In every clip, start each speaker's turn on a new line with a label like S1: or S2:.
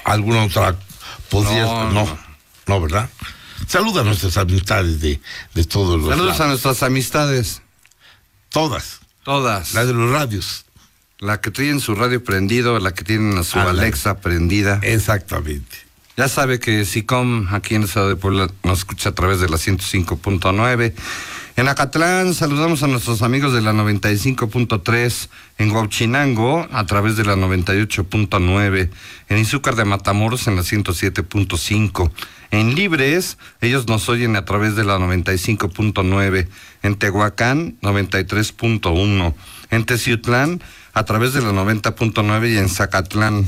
S1: ¿Alguna otra podrías? No, ¿verdad? Saluda a nuestras amistades de todos los
S2: Saludos
S1: lados.
S2: a nuestras amistades.
S1: Todas.
S2: Todas.
S1: La de los radios.
S2: La que tienen su radio prendido, la que tienen a su Alexa prendida.
S1: Exactamente.
S2: Ya sabe que SICOM aquí en el estado de Puebla nos escucha a través de la 105.9. En Acatlán saludamos a nuestros amigos de la 95.3, en Huauchinango a través de la 98.9, en Izúcar de Matamoros en la 107.5, en Libres ellos nos oyen a través de la 95.9, en Tehuacán 93.1, en Teciutlán a través de la 90.9 y en Zacatlán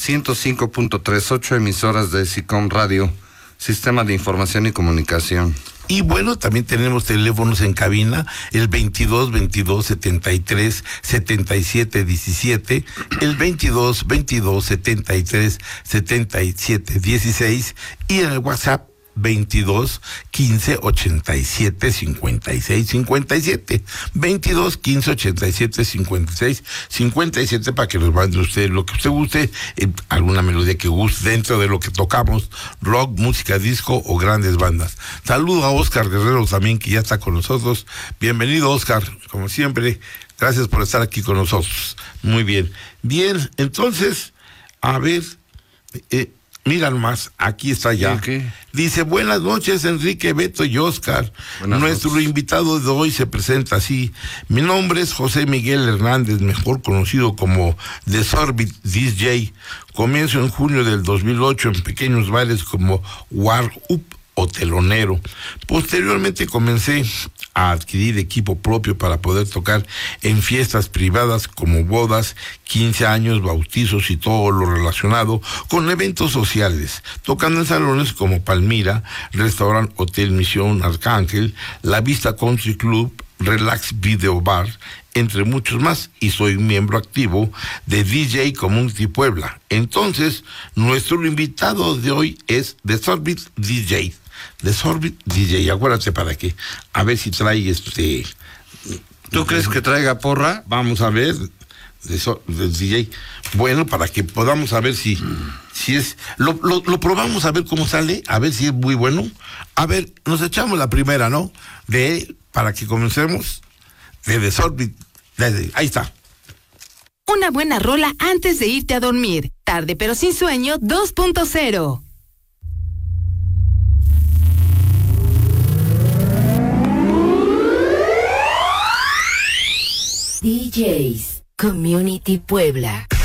S2: 105.3, 8 emisoras de SICOM Radio, Sistema de Información y Comunicación.
S1: Y bueno, también tenemos teléfonos en cabina, el 22 22 73 77 17, el 22 22 73 77 16 y en el WhatsApp 22 15 87 56 57, 22 15 87 56 57 para que nos mande usted lo que usted guste, alguna melodía que guste dentro de lo que tocamos, rock, música disco o grandes bandas. Saludo a Oscar Guerrero también, que ya está con nosotros. Bienvenido, Oscar, como siempre, gracias por estar aquí con nosotros. Muy bien, entonces, a ver, mira nomás, aquí está ya.
S2: Okay.
S1: Dice, buenas noches, Enrique, Beto y Oscar. Nuestro invitado de hoy se presenta así. Mi nombre es José Miguel Hernández, mejor conocido como The Sorbit DJ. Comienzo en junio del 2008 en pequeños bares como War Up o Telonero. Posteriormente comencé a adquirir equipo propio para poder tocar en fiestas privadas como bodas, 15 años, bautizos y todo lo relacionado con eventos sociales, tocando en salones como Palmira, Restaurant Hotel Misión Arcángel, La Vista Country Club, Relax Video Bar, entre muchos más, y soy miembro activo de DJ Community Puebla. Entonces, nuestro invitado de hoy es The Sorbit DJ. The Sorbit DJ, acuérdate para qué. A ver si trae
S2: ¿Tú crees que traiga porra?
S1: Vamos a ver, de DJ. Bueno, para que podamos saber si es... Lo probamos a ver cómo sale, a ver si es muy bueno. A ver, nos echamos la primera, ¿no? Para que comencemos, de The Sorbit. Ahí está.
S3: Una buena rola antes de irte a dormir. Tarde pero sin sueño 2.0.
S4: DJs Community Puebla.